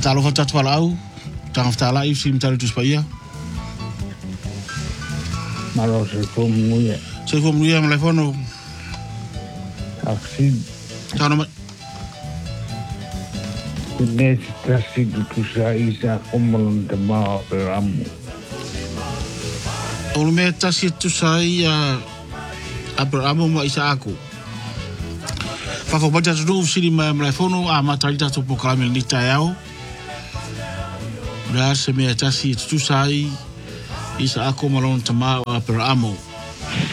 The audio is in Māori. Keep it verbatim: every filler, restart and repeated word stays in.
talo fa tatu ala au. Tanga fatala i sim tali tu spaia. Malo se fomuia. Se fomuia ma lefono. Aksi. Tano ma. Nesse trasigo tu saísa como não te mal peramo. O me tasi tu sai a Abramo ma isa aku. Fa fa baja tu sini ma telefono a matarita to proclame ni tayao. Ra se me tasi tu sai isa aku malon tama Abramo.